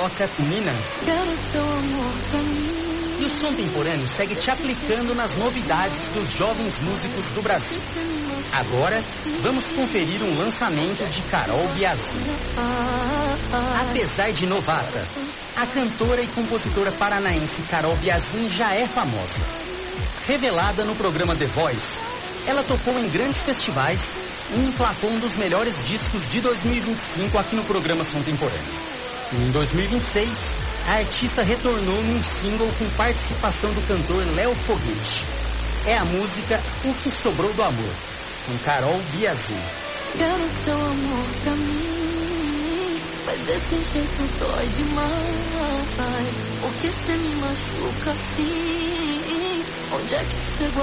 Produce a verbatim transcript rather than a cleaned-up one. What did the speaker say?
carioca Mina. Quero teu amor pra mim. E o Som Temporâneo segue te aplicando nas novidades dos jovens músicos do Brasil. Agora, vamos conferir um lançamento de Carol Biazin. Apesar de novata, a cantora e compositora paranaense Carol Biazin já é famosa. Revelada no programa The Voice, ela tocou em grandes festivais e emplacou um dos melhores discos de dois mil e vinte e cinco aqui no programa Som Temporâneo. E em dois mil e vinte e seis, a artista retornou num single com participação do cantor Léo Foguete. É a música O Que Sobrou do Amor, com Carol Biazin. Quero teu amor pra mim, mas desse jeito dói demais. Porque cê me machuca assim? Onde é que chegou